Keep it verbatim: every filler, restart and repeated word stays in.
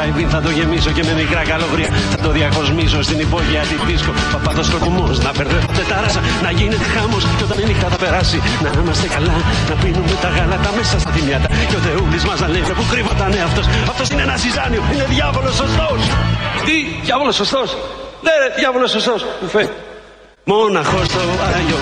drive-in θα το γεμίσω και με μικρά καλωβρία θα το διακοσμήσω στην υπόγεια τη δίσκο. Παπαδοσκοπομός, να περδεύονται τάρασα, να γίνεται χάμος και όταν η νύχτα θα περάσει να είμαστε καλά, να πίνουμε τα γάλατα μέσα στα θυμιάτα και ο Θεούλης μας να λέει που κρύβοτανε αυτός. Αυτός είναι ένα ζυζάνιο, είναι διάβολος σωστός. Τι, διάβολος σωστός? Ναι ρε, διάβολος σωστός. Μόναχος στο Άγιο